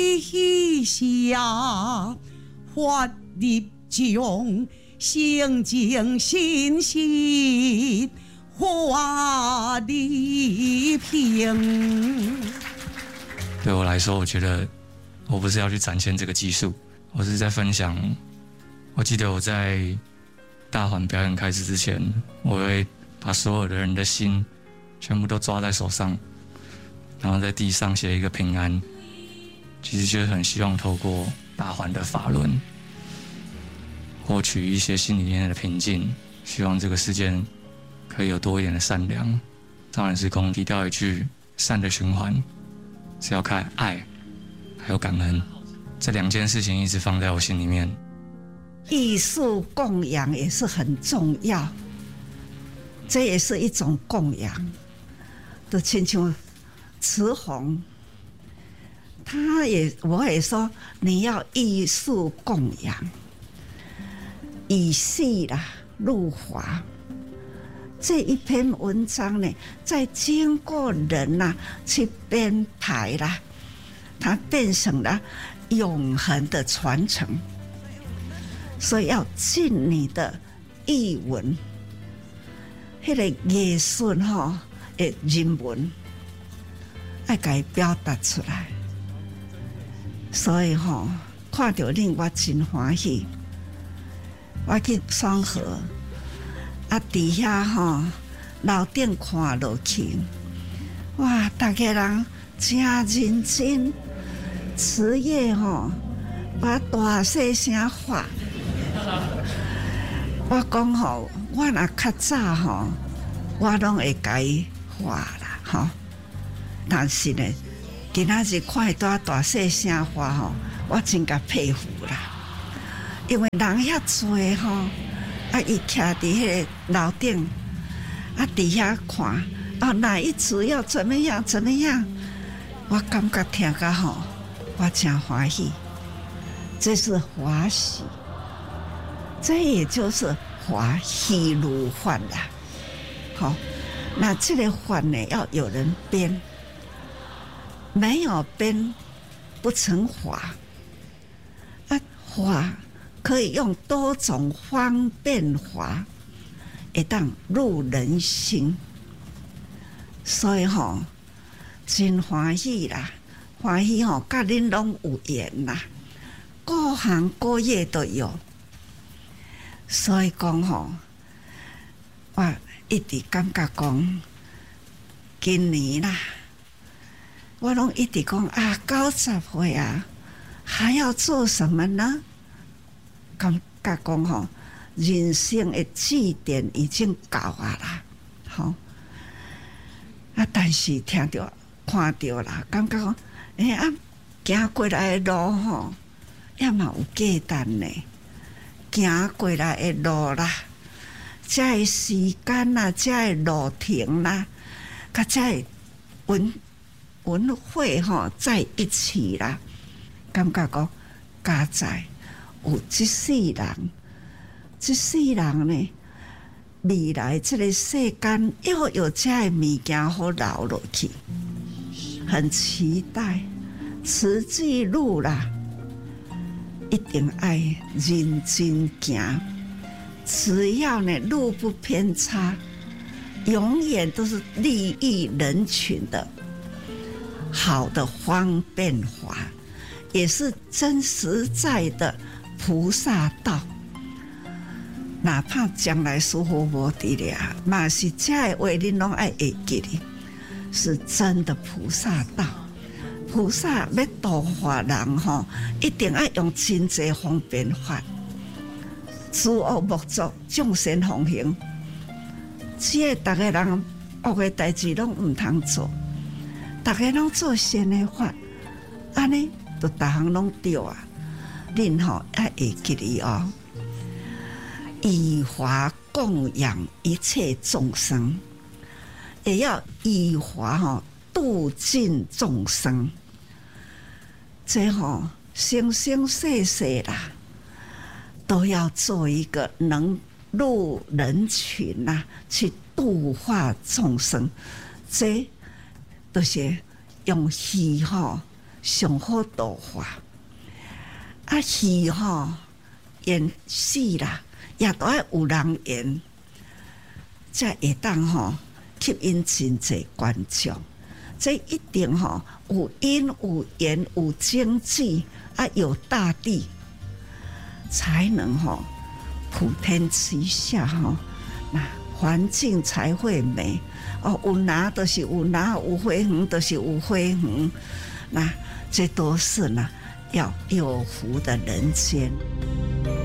下发入众，心静心心花丽萍。 对我来说，我觉得我不是要去展现这个技术，我是在分享。我记得我在大环表演开始之前，我会把所有的人的心全部都抓在手上，然后在地上写一个平安。其实就是很希望透过大环的法轮，获取一些心里面的平静，希望这个世界可以有多一点的善良。当然是公提到一句，善的循环是要看爱还有感恩，这两件事情一直放在我心里面。 艺术供养也是很重要，这也是一种供养。就亲像慈红，我也说你要艺术供养，以戏啦入华。这一篇文章呢，再经过人呐去编排啦，它变成了永恒的传承。所以要尽你的艺文，那个艺术的人文，要给它表达出来。所以看到恁我真欢喜。我去双河，伫遐楼顶看落去，哇，大家人真认真，词页把大细声画。我讲我若较早我拢会甲伊画啦但是呢，今仔日看伊大细声画我真甲佩服啦。因为人遐多伊徛伫迄个楼顶伫遐看哪一组要怎么样怎么样，我感觉听甲我真欢喜。这是华喜，这也就是华喜如幻啦。那这个幻呢，要有人编，没有编不成华。华可以用多种方便法，会当入人心。所以真欢喜啦，欢喜甲恁拢有缘啦，各行各业都有。所以讲我一直感觉讲，今年啦，我拢一直讲90岁还要做什么呢？感觉讲人生的祭典已经到啦，但是听到看到啦，感觉行过来的路也嘛有价值呢。行过来的路啦，这的时间啦，这的路程啦，甲这文会在一起啦，感觉讲加在有这世人呢，未来这个世间又有这的物件好留落去，很期待。慈济路啦，一定爱认真行，只要呢路不偏差，永远都是利益人群的好的方便法，也是真实在的菩萨道。哪怕将来师父无伫咧，嘛是这的话恁拢爱会记哩，是真的菩萨道。菩萨要度化人一定要用真济方便法，诸恶莫作，众善奉行。这大家人恶的代志拢唔通做，大家拢做善的法，安尼就大项拢对恁要会记哩以华供养一切众生，也要以华度尽众生。这生生世世啦，都要做一个能入人群去度化众生。这都是用戏上好度化。啊，戏吼演戏啦，也都要有人演，才会当吼吸引真侪观众。这一定吼有因有缘有经济啊，有大地，才能吼普天之下吼，那环境才会美。哦，有拿就是有拿，有花园就是有花园，那这都是呢要有福的人间。